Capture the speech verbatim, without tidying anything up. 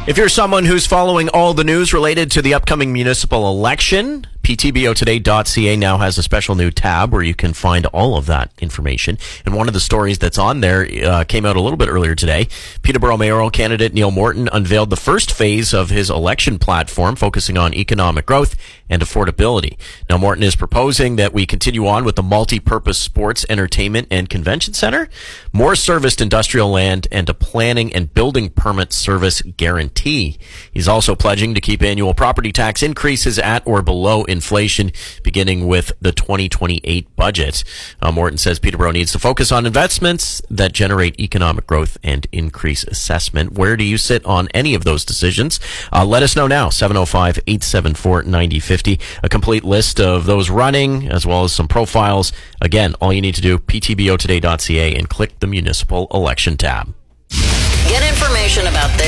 If you're someone who's following all the news related to the upcoming municipal election, P T B O today dot C A now has a special new tab where you can find all of that information. And one of the stories that's on there uh, came out a little bit earlier today. Peterborough mayoral candidate Neil Morton unveiled the first phase of his election platform, focusing on economic growth and affordability. Now, Morton is proposing that we continue on with the multi-purpose sports, entertainment, and convention center, more serviced industrial land, and a planning and building permit service guarantee. He's also pledging to keep annual property tax increases at or below inflation, beginning with the twenty twenty-eight budget. Uh, Morton says Peterborough needs to focus on investments that generate economic growth and increase assessment. Where do you sit on any of those decisions? Uh, let us know now, seven oh five, eight seven four, nine oh five oh. A complete list of those running, as well as some profiles. Again, all you need to do, P T B O today dot C A, and click the municipal election tab. Get information about